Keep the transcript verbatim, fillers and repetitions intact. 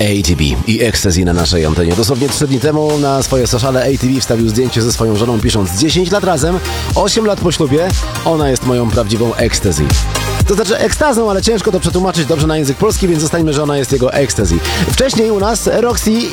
A T B i Ecstasy na naszej antenie. Dosłownie trzy dni temu na swoje sociale A T B wstawił zdjęcie ze swoją żoną, pisząc: dziesięć lat razem, osiem lat po ślubie, ona jest moją prawdziwą Ecstasy. To znaczy ekstazą, ale ciężko to przetłumaczyć dobrze na język polski, więc zostańmy, że ona jest jego Ecstasy. Wcześniej u nas Roxy